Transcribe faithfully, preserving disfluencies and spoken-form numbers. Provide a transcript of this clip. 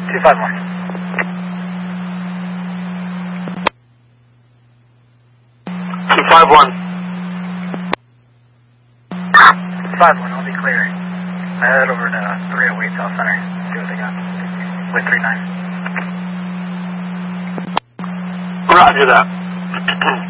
two five one. two five one. five one, I'll be clearing. I head over to three oh eight South Center. See what they got. With three nine. Roger that.